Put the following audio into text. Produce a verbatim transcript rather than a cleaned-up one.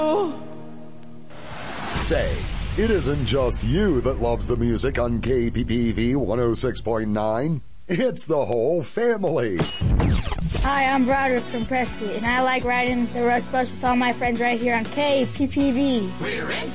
Say, it isn't just you that loves the music on K P P V one oh six point nine. It's the whole family. Hi, I'm Broderick from Prescott, and I like riding the Rush Bus with all my friends right here on K P P V. We're in